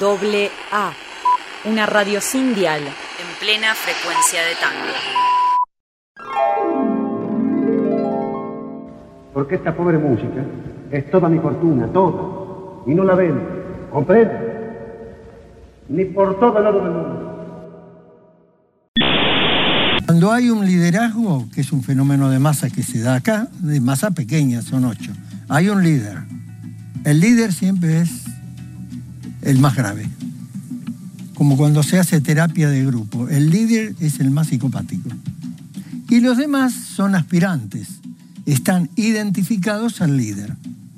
AA, una radio sin dial, en plena frecuencia de tango. Porque esta pobre música es toda mi fortuna, toda, y no la vendo, ¿comprende? Ni por todo el oro del mundo. Cuando hay un liderazgo, que es un fenómeno de masa que se da acá, de masa pequeña, son 8, hay un líder. El líder siempre es el más grave. Como cuando se hace terapia de grupo, el líder es el más psicopático. Y los demás son aspirantes, están identificados al líder.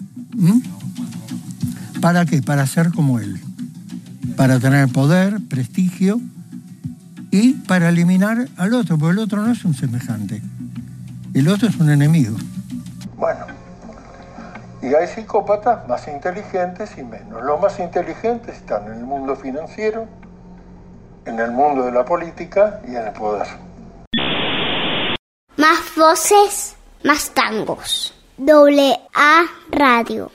¿Para qué? Para ser como él, para tener poder, prestigio y para eliminar al otro, porque el otro no es un semejante, el otro es un enemigo. Bueno, y hay psicópatas más inteligentes y menos. Los más inteligentes están en el mundo financiero, en el mundo de la política y en el poder. Más voces, más tangos. AA Radio.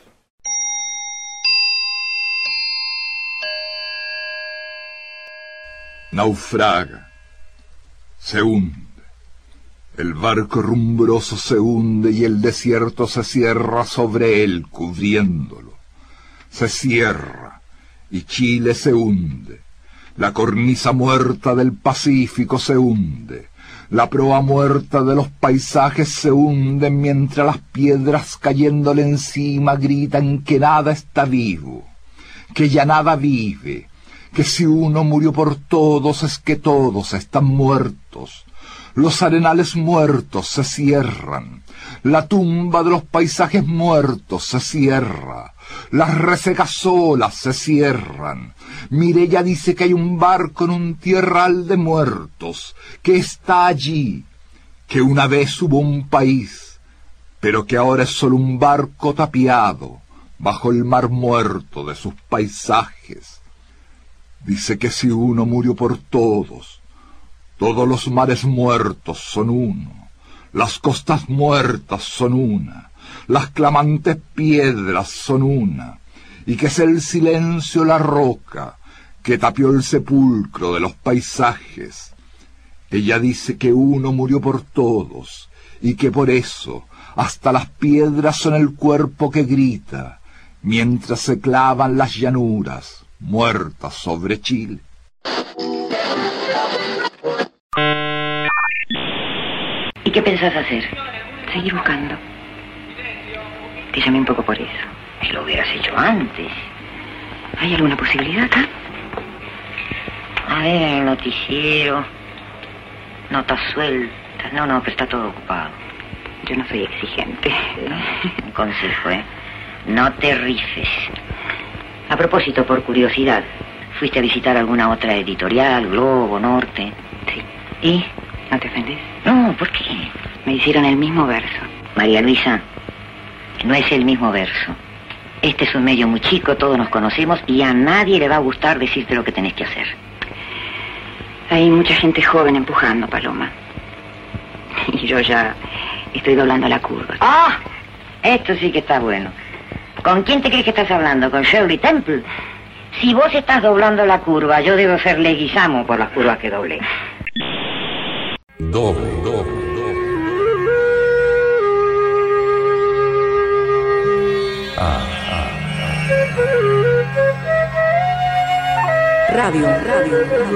Naufraga, se hunde, el barco rumbroso se hunde y el desierto se cierra sobre él, cubriéndolo. Se cierra y Chile se hunde, la cornisa muerta del Pacífico se hunde, la proa muerta de los paisajes se hunde mientras las piedras cayéndole encima gritan que nada está vivo, que ya nada vive, que si uno murió por todos es que todos están muertos. Los arenales muertos se cierran, la tumba de los paisajes muertos se cierra, las resecas olas se cierran. Mireya dice que hay un barco en un tierral de muertos, que está allí, que una vez hubo un país, pero que ahora es solo un barco tapiado bajo el mar muerto de sus paisajes. Dice que si uno murió por todos, todos los mares muertos son uno, las costas muertas son una, las clamantes piedras son una, y que es el silencio la roca que tapió el sepulcro de los paisajes. Ella dice que uno murió por todos, y que por eso hasta las piedras son el cuerpo que grita, mientras se clavan las llanuras muertas sobre Chile. ¿Y qué pensás hacer? Seguir buscando. Te llamé un poco por eso. Y lo hubieras hecho antes. ¿Hay alguna posibilidad acá? A ver, en el noticiero. Notas sueltas. No, pero está todo ocupado. Yo no soy exigente. Un consejo, no te rifes. A propósito, por curiosidad, ¿fuiste a visitar alguna otra editorial, Globo, Norte? Sí. ¿Y? ¿No te ofendés? No, ¿por qué? Me hicieron el mismo verso. María Luisa, no es el mismo verso. Este es un medio muy chico, todos nos conocemos y a nadie le va a gustar decirte lo que tenés que hacer. Hay mucha gente joven empujando, Paloma. Y yo ya estoy doblando la curva. ¡Ah! Esto sí que está bueno. ¿Con quién te crees que estás hablando? ¿Con Shirley Temple? Si vos estás doblando la curva, yo debo ser Leguizamo por las curvas que doblé. Doble. Radio.